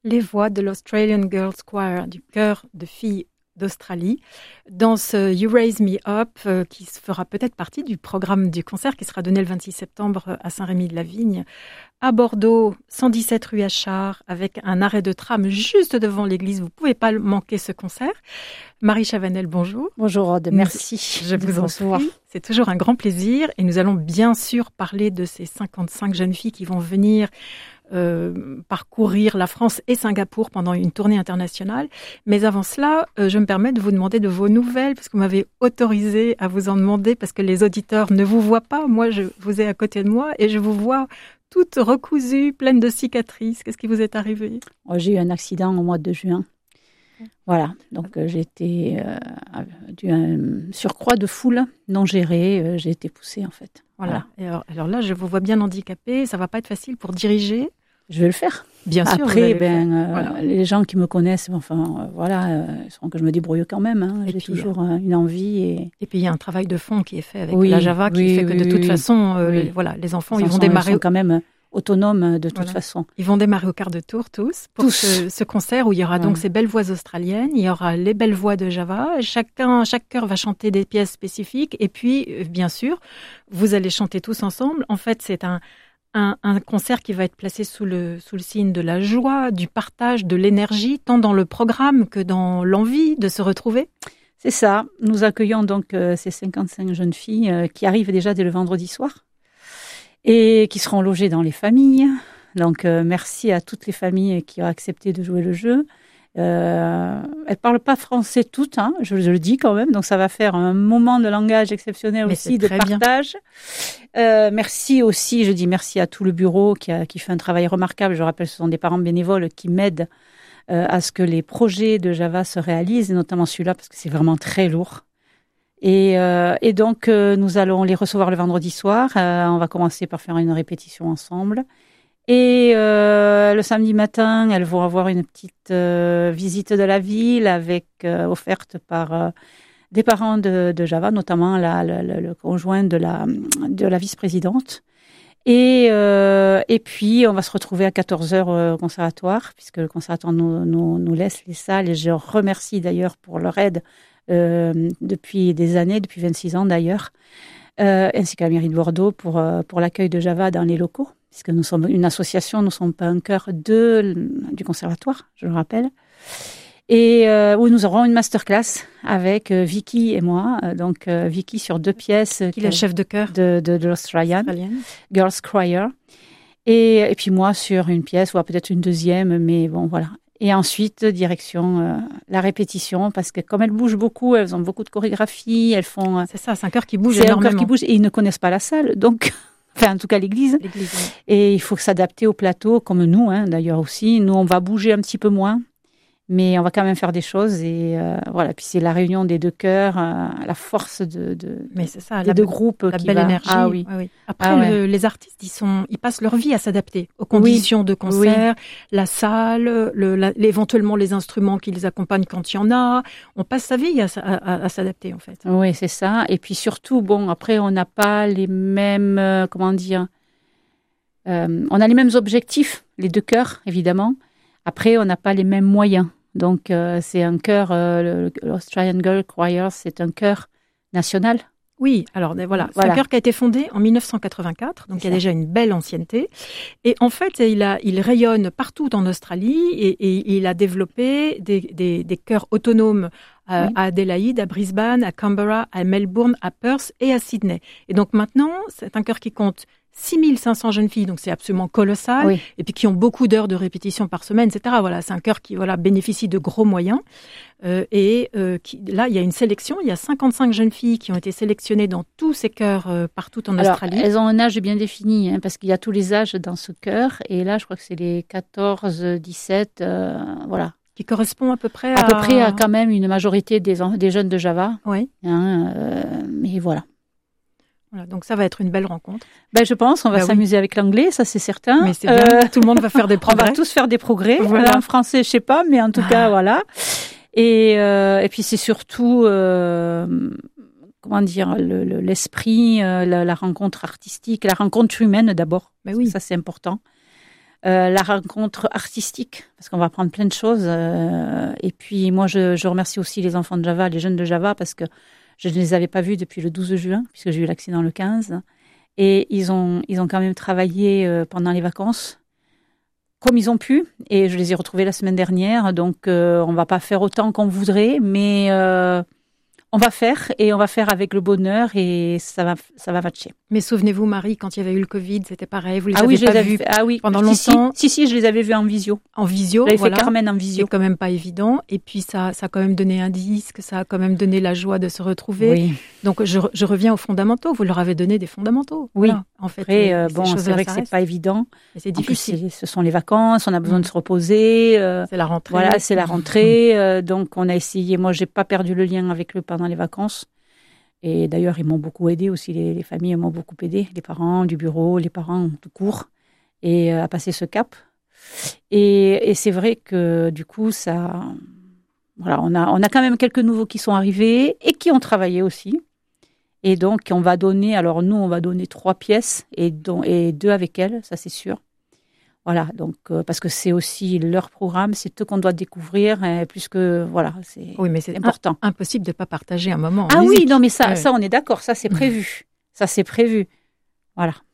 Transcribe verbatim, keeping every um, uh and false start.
Les voix de l'Australian Girls Choir, du chœur de filles d'Australie, dans ce You Raise Me Up, euh, qui fera peut-être partie du programme du concert qui sera donné le vingt-six septembre à Saint-Rémy-de-la-Vigne, à Bordeaux, cent dix-sept rue Achard, avec un arrêt de tram juste devant l'église. Vous ne pouvez pas manquer ce concert. Marie Chavanel, bonjour. Bonjour Aude, merci. Je vous en prie. C'est toujours un grand plaisir et nous allons bien sûr parler de ces cinquante-cinq jeunes filles qui vont venir Euh, parcourir la France et Singapour pendant une tournée internationale. Mais avant cela, euh, je me permets de vous demander de vos nouvelles, parce que vous m'avez autorisé à vous en demander, parce que les auditeurs ne vous voient pas. Moi, je vous ai à côté de moi et je vous vois toute recousue, pleine de cicatrices. Qu'est-ce qui vous est arrivé ? Oh, j'ai eu un accident au mois de juin. Voilà, donc euh, j'ai été euh, dû à un surcroît de foule non géré, euh, j'ai été poussée en fait. Voilà. voilà. Et alors, alors là, je vous vois bien handicapée. Ça va pas être facile pour diriger. Je vais le faire. Bien sûr. Après, ben, euh, voilà. les gens qui me connaissent, enfin, euh, voilà, euh, ils sauront que je me débrouille quand même. Hein. J'ai puis, toujours euh, une envie. Et... et puis, il y a un travail de fond qui est fait avec oui, la Java, qui oui, fait que oui, de toute oui, façon, euh, oui. les, voilà, les enfants, les ils vont enfants, démarrer. Ils sont quand même autonomes de toute voilà. façon. Ils vont démarrer au quart de tour tous pour tous. Ce, ce concert où il y aura voilà. donc ces belles voix australiennes, il y aura les belles voix de Java. Chacun, chaque chœur va chanter des pièces spécifiques et puis, bien sûr, vous allez chanter tous ensemble. En fait, c'est un Un, un concert qui va être placé sous le, sous le signe de la joie, du partage, de l'énergie, tant dans le programme que dans l'envie de se retrouver. C'est ça. Nous accueillons donc euh, ces cinquante-cinq jeunes filles euh, qui arrivent déjà dès le vendredi soir et qui seront logées dans les familles. Donc, euh, merci à toutes les familles qui ont accepté de jouer le jeu. Euh, elles ne parlent pas français toutes, hein, je, je le dis quand même, donc ça va faire un moment de langage exceptionnel Mais aussi, de partage. Euh, merci aussi, je dis merci à tout le bureau qui, a, qui fait un travail remarquable. Je rappelle, ce sont des parents bénévoles qui m'aident euh, à ce que les projets de Java se réalisent, et notamment celui-là, parce que c'est vraiment très lourd. Et, euh, et donc, euh, nous allons les recevoir le vendredi soir. Euh, on va commencer par faire une répétition ensemble. Et euh, le samedi matin, elles vont avoir une petite euh, visite de la ville avec euh, offerte par euh, des parents de, de Java, notamment la, la, la, le conjoint de la, de la vice-présidente. Et, euh, et puis, on va se retrouver à quatorze heures au conservatoire, puisque le conservatoire nous, nous, nous laisse les salles. Et je remercie d'ailleurs pour leur aide euh, depuis des années, depuis vingt-six ans d'ailleurs, euh, ainsi qu'à la mairie de Bordeaux pour, euh, pour l'accueil de Java dans les locaux. Puisque nous sommes une association, nous ne sommes pas un chœur de, du conservatoire, je le rappelle. Et euh, où nous aurons une masterclass avec euh, Vicky et moi. Euh, donc, euh, Vicky sur deux pièces. Qui est le chef de chœur de, de, de l'Australian Girls Choir. Et, et puis moi sur une pièce, ou peut-être une deuxième, mais bon, voilà. Et ensuite, direction euh, la répétition, parce que comme elles bougent beaucoup, elles ont beaucoup de chorégraphie, elles font... Euh, c'est ça, c'est un chœur qui bouge c'est énormément. C'est un chœur qui bouge, et ils ne connaissent pas la salle, donc... Enfin, en tout cas, l'église. l'église oui. Et il faut s'adapter au plateau, comme nous, hein, d'ailleurs aussi. Nous, on va bouger un petit peu moins, mais on va quand même faire des choses. Et euh, voilà. Puis c'est la réunion des deux chœurs, euh, la force de, de, mais c'est ça, des la deux be- groupes. La qui belle va... énergie. Ah, oui. Ah, oui. Après, ah, ouais. le, les artistes, ils, sont, ils passent leur vie à s'adapter aux conditions oui. de concert, oui. la salle, le, la, éventuellement les instruments qui les accompagnent quand il y en a. On passe sa vie à, à, à s'adapter, en fait. Oui, c'est ça. Et puis surtout, bon, après, on n'a pas les mêmes, euh, comment dire... Euh, on a les mêmes objectifs, les deux chœurs, évidemment. Après, on n'a pas les mêmes moyens. Donc, euh, c'est un chœur, euh, l'Australian Girl Choir, c'est un chœur national. Oui, alors voilà, c'est voilà. un chœur qui a été fondé en dix-neuf cent quatre-vingt-quatre, donc c'est il y a ça. Déjà une belle ancienneté. Et en fait, il, a, il rayonne partout en Australie et, et il a développé des, des, des chœurs autonomes à, oui. à Adélaïde, à Brisbane, à Canberra, à Melbourne, à Perth et à Sydney. Et donc maintenant, c'est un chœur qui compte six mille cinq cents jeunes filles, donc c'est absolument colossal, oui. et puis qui ont beaucoup d'heures de répétition par semaine, et cetera. Voilà, c'est un chœur qui voilà, bénéficie de gros moyens. Euh, et euh, qui, là, il y a une sélection, il y a cinquante-cinq jeunes filles qui ont été sélectionnées dans tous ces chœurs euh, partout en Alors, Australie. Elles ont un âge bien défini, hein, parce qu'il y a tous les âges dans ce chœur, et là, je crois que c'est les quatorze, dix-sept, euh, voilà. Qui correspond à peu près à... À peu près à quand même une majorité des, des jeunes de Java. Oui. Hein, euh, mais voilà. Voilà, donc ça va être une belle rencontre. Ben je pense, on va ben s'amuser oui. avec l'anglais, ça c'est certain. Mais c'est bien, euh, tout le monde va faire des progrès. On va tous faire des progrès. Voilà. En français, je sais pas, mais en tout cas, voilà. Et, euh, et puis c'est surtout, euh, comment dire, le, le, l'esprit, euh, la, la rencontre artistique, la rencontre humaine d'abord. Ben oui. Ça c'est important. euh, la rencontre artistique, parce qu'on va apprendre plein de choses. Euh, et puis moi, je, je remercie aussi les enfants de Java, les jeunes de Java, parce que je ne les avais pas vus depuis le douze juin, puisque j'ai eu l'accident le quinze. Et ils ont, ils ont quand même travaillé euh, pendant les vacances, comme ils ont pu. Et je les ai retrouvés la semaine dernière. Donc, euh, on ne va pas faire autant qu'on voudrait, mais euh, on va faire. Et on va faire avec le bonheur et ça va, ça va matcher. Mais souvenez-vous, Marie, quand il y avait eu le Covid, c'était pareil. Vous les ah avez oui, je pas les avais vus fait, ah oui. pendant si, longtemps. Si, si, si, je les avais vus en visio. En visio, J'avais voilà. fait Carmen en visio. C'est quand même pas évident. Et puis, ça, ça a quand même donné un disque, ça a quand même donné la joie de se retrouver. Oui. Donc, je, je reviens aux fondamentaux. Vous leur avez donné des fondamentaux. Oui. Voilà. En fait, Après, euh, bon, c'est vrai que c'est pas évident. Et c'est en difficile. Plus, ce sont les vacances, on a besoin mmh. de se reposer. Euh, c'est la rentrée. Voilà, c'est la rentrée. Mmh. Euh, donc, on a essayé. Moi, j'ai pas perdu le lien avec eux pendant les vacances. Et d'ailleurs, ils m'ont beaucoup aidé aussi. Les, les familles m'ont beaucoup aidé. Les parents du bureau, les parents tout court. Et euh, à passer ce cap. Et, et c'est vrai que du coup, ça, voilà, on a, on a quand même quelques nouveaux qui sont arrivés et qui ont travaillé aussi. Et donc, on va donner, alors nous, on va donner trois pièces et, don, et deux avec elles, ça c'est sûr. Voilà, donc, euh, parce que c'est aussi leur programme, c'est eux qu'on doit découvrir, hein, plus que, voilà, c'est oui, mais c'est important. Un, impossible de ne pas partager un moment. Ah en oui, musique. non, mais ça, ouais. ça, on est d'accord, ça c'est prévu. ça c'est prévu. Voilà.